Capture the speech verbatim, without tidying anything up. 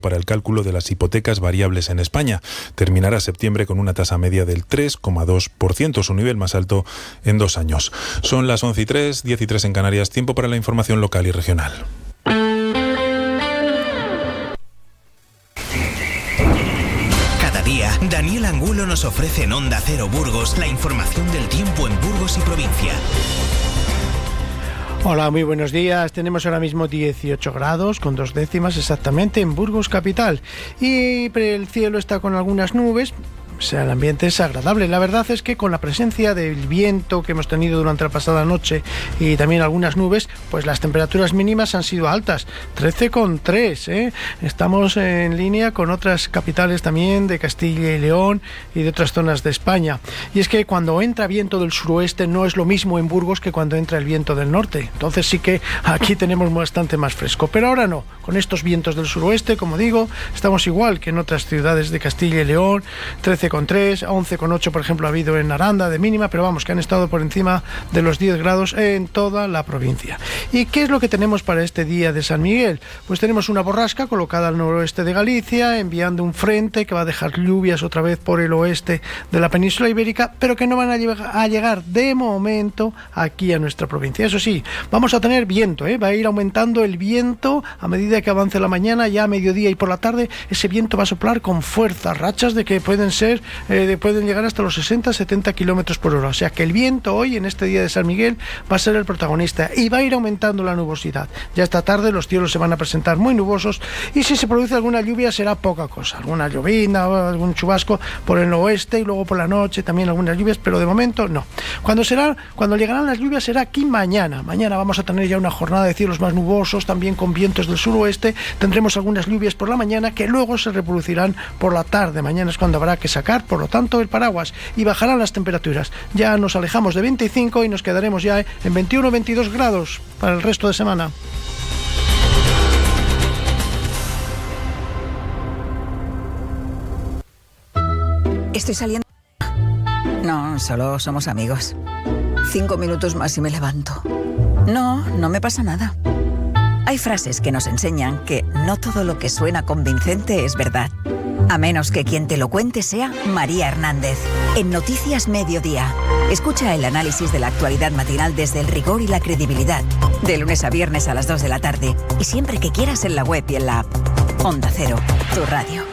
para el cálculo de las hipotecas variables en España. Terminará septiembre con una tasa media del tres coma dos por ciento, su nivel más alto en dos años. Son las once y tres, diez y tres en Canarias, tiempo para la información local y regional. Cada día, Daniel Angulo nos ofrece en Onda Cero Burgos la información del tiempo en Burgos y provincia. Hola, muy buenos días. Tenemos ahora mismo dieciocho grados con dos décimas exactamente en Burgos capital y el cielo está con algunas nubes. O sea, el ambiente es agradable. La verdad es que con la presencia del viento que hemos tenido durante la pasada noche y también algunas nubes, pues las temperaturas mínimas han sido altas, trece coma tres, ¿eh? Estamos en línea con otras capitales también de Castilla y León y de otras zonas de España. Y es que cuando entra viento del suroeste no es lo mismo en Burgos que cuando entra el viento del norte. Entonces sí que aquí tenemos bastante más fresco. Pero ahora no, con estos vientos del suroeste, como digo, estamos igual que en otras ciudades de Castilla y León, trece con tres, once con ocho por ejemplo ha habido en Aranda de mínima, pero vamos, que han estado por encima de los diez grados en toda la provincia. ¿Y qué es lo que tenemos para este día de San Miguel? Pues tenemos una borrasca colocada al noroeste de Galicia, enviando un frente que va a dejar lluvias otra vez por el oeste de la península ibérica, pero que no van a, lleg- a llegar de momento aquí a nuestra provincia. Eso sí, vamos a tener viento, ¿eh? Va a ir aumentando el viento a medida que avance la mañana, ya a mediodía y por la tarde ese viento va a soplar con fuerza, rachas de que pueden ser Eh, pueden llegar hasta los sesenta a setenta kilómetros por hora. O sea que el viento hoy, en este día de San Miguel, va a ser el protagonista y va a ir aumentando la nubosidad. Ya esta tarde los cielos se van a presentar muy nubosos y si se produce alguna lluvia será poca cosa. Alguna llovizna o algún chubasco por el oeste y luego por la noche también algunas lluvias, pero de momento no. Cuando será, cuando llegarán las lluvias será aquí mañana. Mañana vamos a tener ya una jornada de cielos más nubosos, también con vientos del suroeste. Tendremos algunas lluvias por la mañana que luego se reproducirán por la tarde. Mañana es cuando habrá que sacar, por lo tanto, el paraguas y bajarán las temperaturas. Ya nos alejamos de veinticinco y nos quedaremos ya en veintiuno a veintidós grados para el resto de semana. Estoy saliendo. No, solo somos amigos. Cinco minutos más y me levanto. No, no me pasa nada. Hay frases que nos enseñan que no todo lo que suena convincente es verdad. A menos que quien te lo cuente sea María Hernández. En Noticias Mediodía. Escucha el análisis de la actualidad matinal desde el rigor y la credibilidad. De lunes a viernes a las dos de la tarde. Y siempre que quieras en la web y en la app. Onda Cero, tu radio.